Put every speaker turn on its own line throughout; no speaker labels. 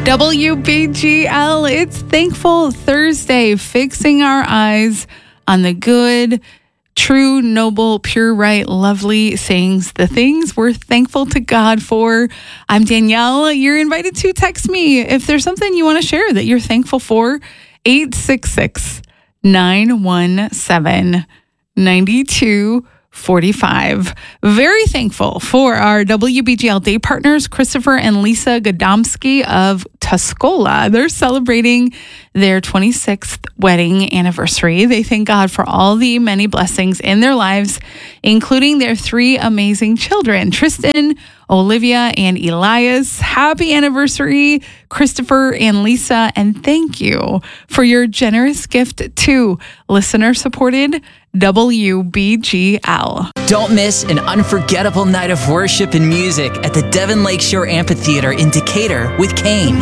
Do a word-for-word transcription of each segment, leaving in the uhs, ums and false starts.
W B G L, it's Thankful Thursday, fixing our eyes on the good, true, noble, pure, right, lovely things, the things we're thankful to God for. I'm Danielle. You're invited to text me if there's something you want to share that you're thankful for. eight six six, nine one seven, nine two four five. Very thankful for our W B G L day partners, Christopher and Lisa Godomsky of Tuscola. They're celebrating their twenty-sixth wedding anniversary. They thank God for all the many blessings in their lives, including their three amazing children, Tristan, Olivia, and Elias. Happy anniversary, Christopher and Lisa, and thank you for your generous gift to listener-supported W B G L.
Don't miss an unforgettable night of worship and music at the Devon Lakeshore Amphitheater in Decatur with Kane.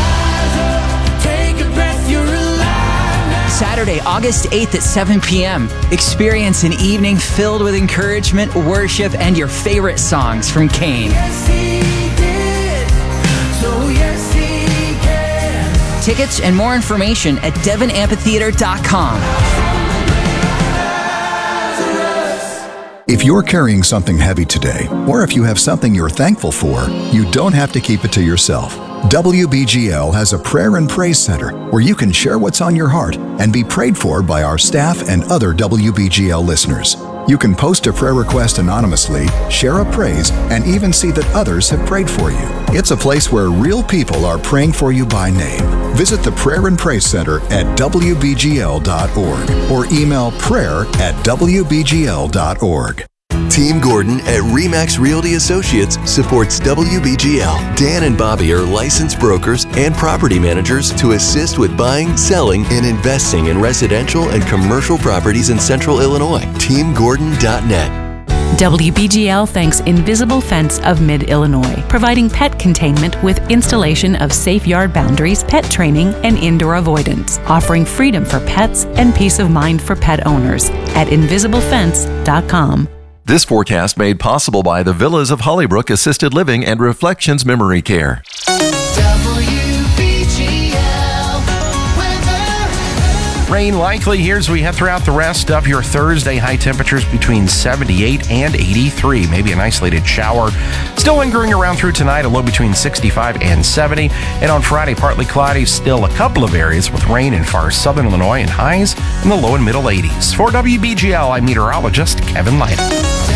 Saturday, August eighth at seven p.m. Experience an evening filled with encouragement, worship, and your favorite songs from Kane.
Yes, he did. So yes, he can.
Tickets and more information at devon amphitheater dot com.
If you're carrying something heavy today, or if you have something you're thankful for, you don't have to keep it to yourself. W B G L has a prayer and praise center where you can share what's on your heart and be prayed for by our staff and other W B G L listeners. You can post a prayer request anonymously, share a praise, and even see that others have prayed for you. It's a place where real people are praying for you by name. Visit the Prayer and Praise Center at w b g l dot org or email prayer at w b g l dot org.
Team Gordon at RE/MAX Realty Associates supports W B G L. Dan and Bobby are licensed brokers and property managers to assist with buying, selling, and investing in residential and commercial properties in Central Illinois. team gordon dot net.
W B G L thanks Invisible Fence of Mid-Illinois, providing pet containment with installation of safe yard boundaries, pet training, and indoor avoidance, offering freedom for pets and peace of mind for pet owners at invisible fence dot com.
This forecast made possible by the Villas of Hollybrook Assisted Living and Reflections Memory Care.
W B G L weather.
Rain likely here as we head throughout the rest of your Thursday. High temperatures between seventy-eight and eighty-three. Maybe an isolated shower. Still lingering around through tonight, a low between sixty-five and seventy. And on Friday, partly cloudy, still a couple of areas with rain in far southern Illinois and highs in the low and middle eighties. For W B G L, I'm meteorologist Kevin Lytle.